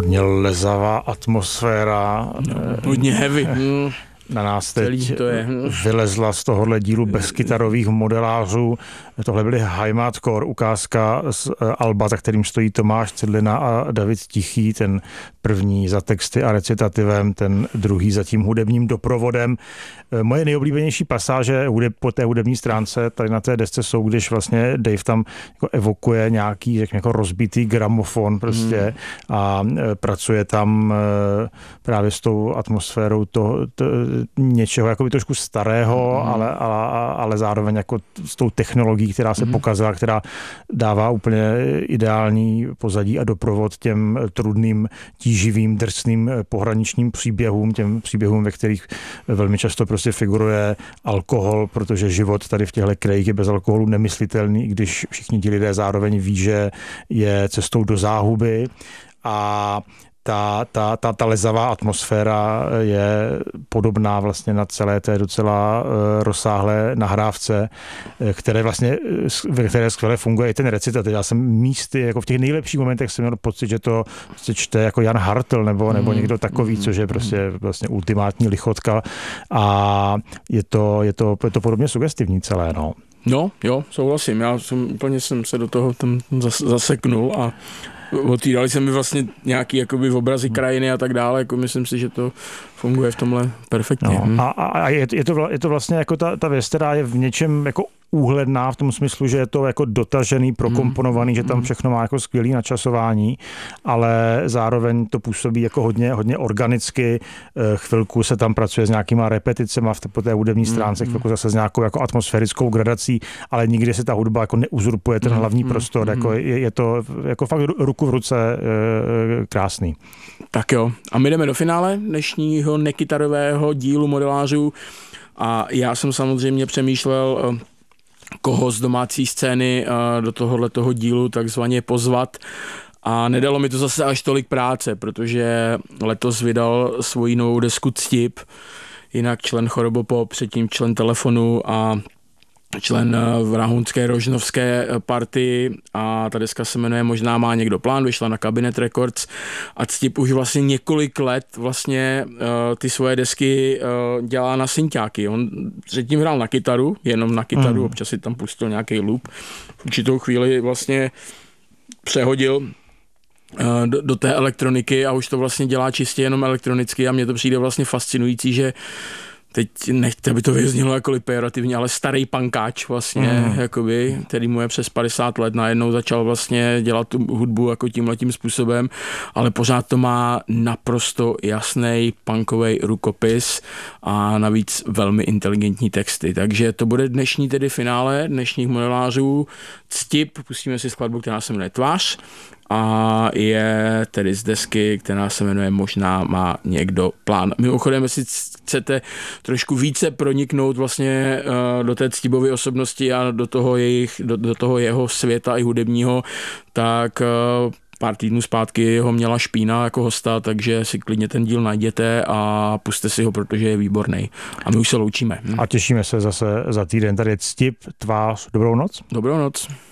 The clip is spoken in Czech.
Hodně lezavá atmosféra. Hodně heavy. Na nás teď vylezla z tohohle dílu bez kytarových modelářů. Tohle byly Heimatcore, ukázka z alba, za kterým stojí Tomáš Cidlina a David Tichý, ten první za texty a recitativem, ten druhý za tím hudebním doprovodem. Moje nejoblíbenější pasáže po té hudební stránce tady na té desce jsou, když vlastně Dave tam jako evokuje nějaký jako rozbitý gramofon prostě a pracuje tam právě s tou atmosférou něčeho jakoby trošku starého, ale zároveň jako s tou technologií, která se pokazila, která dává úplně ideální pozadí a doprovod těm trudným, tíživým, drsným pohraničním příběhům, těm příběhům, ve kterých velmi často prostě figuruje alkohol, protože život tady v těchto krajích je bez alkoholu nemyslitelný, i když všichni ti lidé zároveň ví, že je cestou do záhuby. A ta lezavá atmosféra je podobná vlastně na celé té docela rozsáhlé nahrávce, ve které skvěle funguje i ten recitativ. Já jsem místy, jako v těch nejlepších momentech jsem měl pocit, že to prostě čte jako Jan Hartl nebo někdo takový, což je prostě vlastně ultimátní lichotka a je to podobně sugestivní celé, no. No, jo, souhlasím. Já jsem se do toho tam zaseknul a otvírali se mi vlastně nějaký jakoby obrazy krajiny a tak dále, jako myslím si, že to funguje v tomhle perfektně. No, a je to vlastně jako ta věc, která je v něčem jako úhledná v tom smyslu, že je to jako dotažený, prokomponovaný, že tam všechno má jako skvělý načasování, ale zároveň to působí jako hodně organicky. Chvilku se tam pracuje s nějakýma repeticema po té hudební stránce, chvilku zase s nějakou jako atmosférickou gradací, ale nikdy se ta hudba jako neuzurpuje ten hlavní prostor. Jako je to jako fakt ruku v ruce krásný. Tak jo. A my jdeme do finále dnešního nekytarového dílu modelářů a já jsem samozřejmě přemýšlel, koho z domácí scény do tohoto dílu takzvaně pozvat. A nedalo mi to zase až tolik práce, protože letos vydal svoji novou desku Ctip, jinak člen Chorobopop, předtím člen Telefonu a člen v Rahunské rožnovské partii a ta deska se jmenuje Možná má někdo plán, vyšla na Cabinet Records a Ctip už vlastně několik let vlastně ty svoje desky dělá na synťáky. On předtím hrál na kytaru, jenom na kytaru, občas si tam pustil nějaký loop. V určitou chvíli vlastně přehodil do té elektroniky a už to vlastně dělá čistě jenom elektronicky a mně to přijde vlastně fascinující, že teď nechci, aby to vyznělo jako pejorativně, ale starý punkáč vlastně, jakoby, který mu je přes 50 let, najednou začal vlastně dělat tu hudbu jako tímhletím způsobem, ale pořád to má naprosto jasný punkový rukopis a navíc velmi inteligentní texty. Takže to bude dnešní tedy finále dnešních modelářů. Ctip, pustíme si skladbu, která se jmenuje Tvář a je tedy z desky, která se jmenuje Možná má někdo plán. Mimochodem, jestli chcete trošku více proniknout vlastně do té Ctibovy osobnosti a do toho jeho světa i hudebního, tak pár týdnů zpátky ho měla Špína jako hosta, takže si klidně ten díl najděte a puste si ho, protože je výborný. A my už se loučíme. A těšíme se zase za týden. Tady je Ctip, Tvář. Dobrou noc. Dobrou noc.